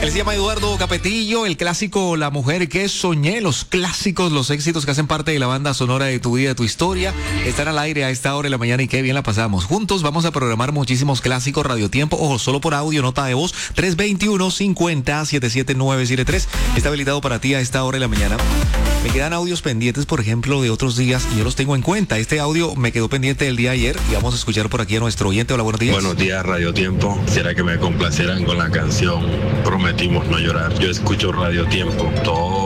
Él se llama Eduardo Capetillo, el clásico La Mujer que Soñé, los clásicos, los éxitos que hacen parte de la banda sonora de tu vida, de tu historia, están al aire a esta hora de la mañana y qué bien la pasamos. Juntos vamos a programar muchísimos clásicos, radiotiempo, ojo, solo por audio, nota de voz, 321-50-77973. Está habilitado para ti a esta hora de la mañana. Me quedan audios pendientes, por ejemplo, de otros días y yo los tengo en cuenta. Este audio me quedó pendiente del día de ayer y vamos a escuchar por aquí a nuestro oyente. Hola, buenos días. Buenos días, Radio Tiempo. Quisiera que me complacieran con la canción Prometimos No Llorar. Yo escucho Radio Tiempo todos